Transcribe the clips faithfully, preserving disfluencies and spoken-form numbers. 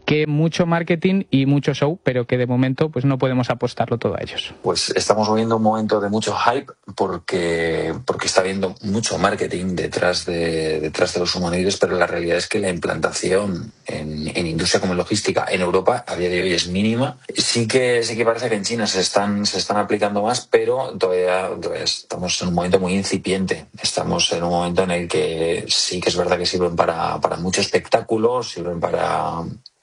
que mucho marketing y mucho show, pero que de momento pues no podemos apostarlo todo a ellos. Pues estamos viviendo un momento de mucho hype porque, porque está habiendo mucho marketing detrás de, detrás de los humanoides, pero la realidad es que la implantación en, en industria como logística en Europa a día de hoy es mínima. Sí que, sí que parece que en China se están, se están aplicando más, pero todavía, todavía estamos en un momento muy incipiente. Estamos en un momento en el que sí que es verdad que sirven para, para mucho espectáculo, sirven para...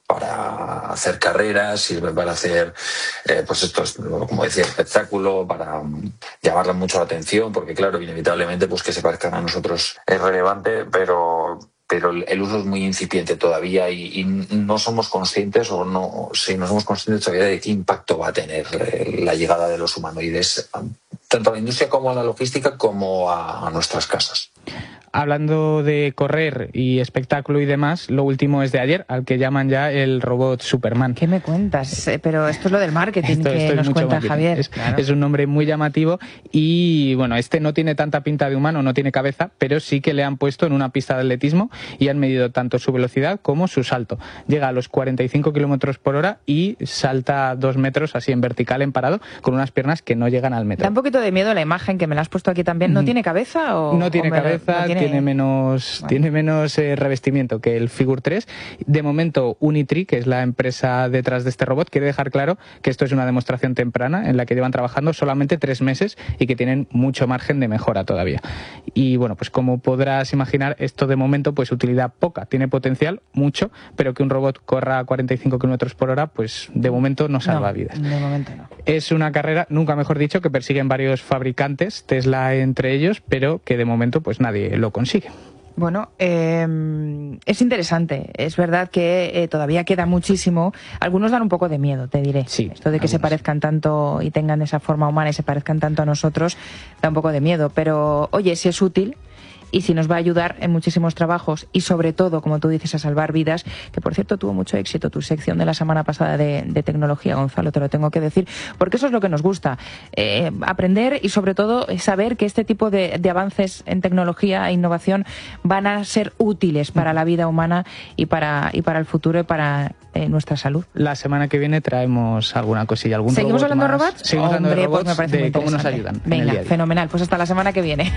para hacer carreras, sirve para hacer, eh, pues esto es, como decía, espectáculo, para um, llamarle mucho la atención, porque claro, inevitablemente pues que se parezcan a nosotros es relevante, pero pero el uso es muy incipiente todavía y, y no somos conscientes o no, sí, no somos conscientes todavía de qué impacto va a tener eh, la llegada de los humanoides, tanto a la industria como a la logística como a, a nuestras casas. Hablando de correr y espectáculo y demás, lo último es de ayer, al que llaman ya el robot Superman. ¿Qué me cuentas? Eh, pero esto es lo del marketing esto, que esto nos cuenta marketing. Javier. Es, claro. es un nombre muy llamativo y, bueno, este no tiene tanta pinta de humano, no tiene cabeza, pero sí que le han puesto en una pista de atletismo y han medido tanto su velocidad como su salto. Llega a los cuarenta y cinco kilómetros por hora y salta dos metros así en vertical, en parado, con unas piernas que no llegan al metro. Da un poquito de miedo la imagen que me la has puesto aquí también. ¿No mm. tiene cabeza? O, no tiene o me, cabeza, no tiene... tiene menos, bueno. tiene menos eh, revestimiento que el Figure tres. De momento, Unitree, que es la empresa detrás de este robot, quiere dejar claro que esto es una demostración temprana en la que llevan trabajando solamente tres meses y que tienen mucho margen de mejora todavía. Y bueno, pues como podrás imaginar, esto de momento pues utilidad poca, tiene potencial mucho, pero que un robot corra a cuarenta y cinco kilómetros por hora, pues de momento no salva no, vidas. De momento no. Es una carrera, nunca mejor dicho, que persiguen varios fabricantes, Tesla entre ellos, pero que de momento pues nadie lo consigue. Bueno, eh, es interesante. Es verdad que eh, todavía queda muchísimo. Algunos dan un poco de miedo, te diré. Sí, Esto de que se parezcan tanto y tengan esa forma humana y se parezcan tanto a nosotros, da un poco de miedo. Pero, oye, si es útil y si nos va a ayudar en muchísimos trabajos y sobre todo, como tú dices, a salvar vidas, que por cierto tuvo mucho éxito tu sección de la semana pasada de, de tecnología, Gonzalo, te lo tengo que decir, porque eso es lo que nos gusta, eh, aprender y sobre todo saber que este tipo de, de avances en tecnología e innovación van a ser útiles para la vida humana y para, y para el futuro y para eh, nuestra salud. La semana que viene traemos alguna cosilla, algún ¿Seguimos robot hablando más. de robots? Seguimos Hombre, hablando de robots, pues me parece de muy cómo nos interesante. ayudan. Venga, en el día a día. Fenomenal, pues hasta la semana que viene.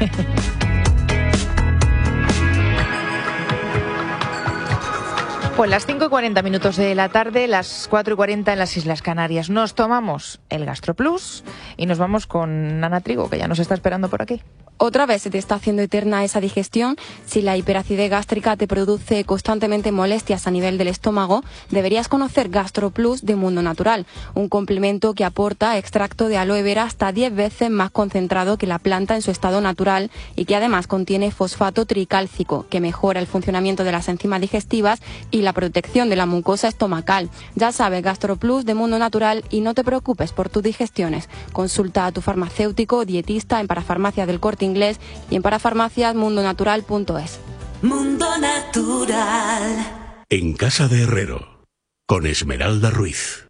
Pues las cinco y cuarenta minutos de la tarde, las cuatro y cuarenta en las Islas Canarias. Nos tomamos el GastroPlus y nos vamos con Ana Trigo, que ya nos está esperando por aquí. Otra vez se te está haciendo eterna esa digestión. Si la hiperacidez gástrica te produce constantemente molestias a nivel del estómago, deberías conocer GastroPlus de Mundo Natural, un complemento que aporta extracto de aloe vera hasta diez veces más concentrado que la planta en su estado natural y que además contiene fosfato tricálcico, que mejora el funcionamiento de las enzimas digestivas y la protección de la mucosa estomacal. Ya sabes, GastroPlus de Mundo Natural, y no te preocupes por tus digestiones. Consulta a tu farmacéutico o dietista en Parafarmacia del Corte Inglés y en parafarmacias mundo natural punto es. Mundo Natural. En Casa de Herrero, con Esmeralda Ruiz.